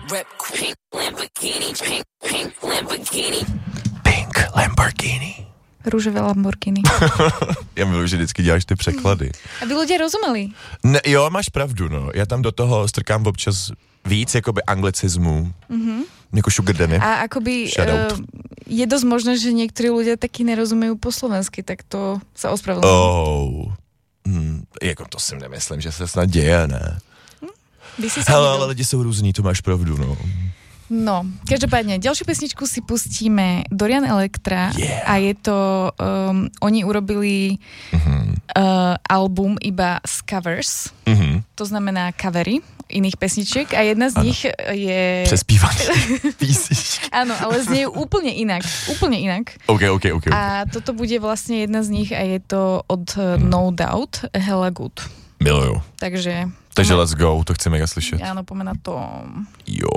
Rep Pink Lamborghini, Pink Lamborghini. Pink Lamborghini. Růžové Lamborghini. Já miluji, že vždycky děláš ty překlady. Aby ľudia rozumeli. Ne, jo, máš pravdu, no. Já tam do toho strkám občas víc jakoby anglicismů. Jako sugar daddy. A akoby je dosť možné, že niektorí ľudia taky nerozumejú po slovensky, tak to sa ospravedlňujem. Jako to si nemyslím, že se snad děje, ne? Hele, ale lidi jsou různí, to máš pravdu, no. No, každopádne, ďalšiu pesničku si pustíme Dorian Electra a je to, oni urobili album iba z covers, to znamená covery iných pesničiek a jedna z nich je... Přespívaný písničky. Áno, ale znie úplne inak. Úplne inak. Okay. A toto bude vlastne jedna z nich a je to od No Doubt, Hella Good. Miluju. Takže let's go, to chceme ja slyšet. Áno, poďme na to. Jo.